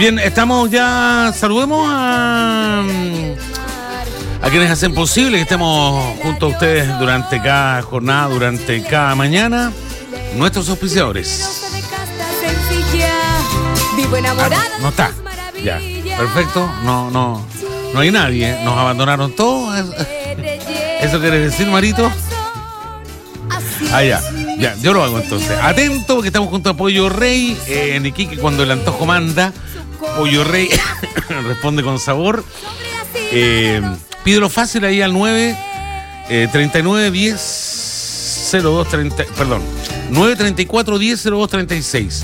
Bien, estamos ya. Saludemos a quienes hacen posible que estemos junto a ustedes durante cada jornada, durante cada mañana. Nuestros auspiciadores. No está. Ya, perfecto. No hay nadie. Nos abandonaron todos. ¿Eso quiere decir, Marito? Ya, yo lo hago entonces. Atento, porque estamos junto a Pollo Rey en Iquique. Cuando el antojo manda, Pollo Rey responde con sabor. Pídelo fácil ahí al 934-10-0236.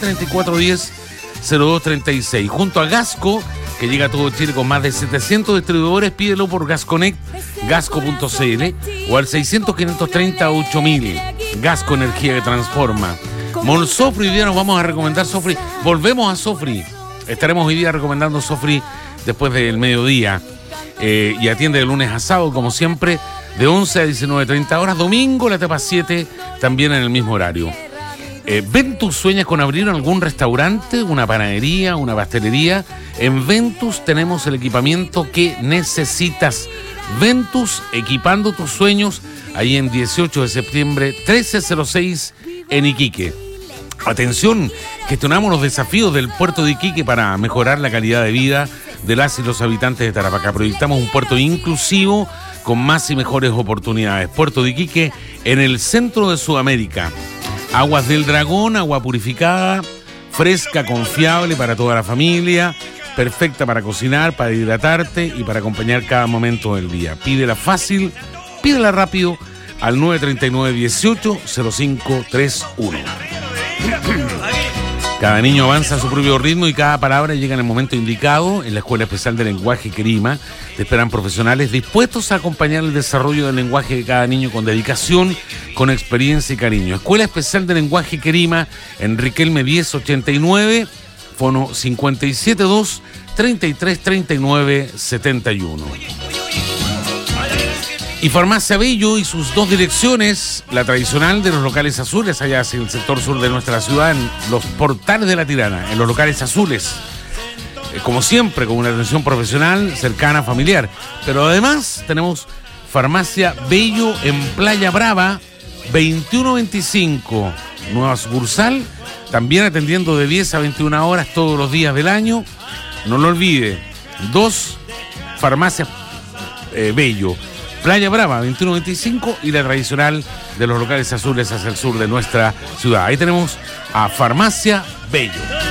934-10-0236. Junto a Gasco, que llega a todo Chile con más de 700 distribuidores. Pídelo por Gasconnect, gasco.cl o al 600-530-8000. Gasco, energía que transforma. Molsofri, hoy día nos vamos a recomendar Sofri. Volvemos a Sofri. Estaremos hoy día recomendando Sofri después del mediodía. Y atiende de lunes a sábado, como siempre, de 11 a 19:30 horas. Domingo, la etapa 7, también en el mismo horario. Ventus, ¿sueñas con abrir algún restaurante, una panadería, una pastelería? En Ventus tenemos el equipamiento que necesitas. Ventus, equipando tus sueños, ahí en 18 de septiembre, 1306, en Iquique. Atención, gestionamos los desafíos del puerto de Iquique para mejorar la calidad de vida de las y los habitantes de Tarapacá. Proyectamos un puerto inclusivo con más y mejores oportunidades. Puerto de Iquique, en el centro de Sudamérica. Aguas del Dragón, agua purificada, fresca, confiable para toda la familia, perfecta para cocinar, para hidratarte y para acompañar cada momento del día. Pídela fácil, pídela rápido al 939-18-0531. Cada niño avanza a su propio ritmo y cada palabra llega en el momento indicado. En la Escuela Especial de Lenguaje Querima te esperan profesionales dispuestos a acompañar el desarrollo del lenguaje de cada niño con dedicación, con experiencia y cariño. Escuela Especial de Lenguaje Querima, en Riquelme 1089, fono 572-3339-71. Y Farmacia Bello y sus dos direcciones, la tradicional de los locales azules, allá hacia el sector sur de nuestra ciudad, en los Portales de la Tirana, en los locales azules. Como siempre, con una atención profesional, cercana, familiar. Pero además tenemos Farmacia Bello en Playa Brava, 2125, nueva sucursal, también atendiendo de 10 a 21 horas todos los días del año. No lo olvide, dos farmacias Bello. Playa Brava, 2125, y la tradicional de los locales azules hacia el sur de nuestra ciudad. Ahí tenemos a Farmacia Bello.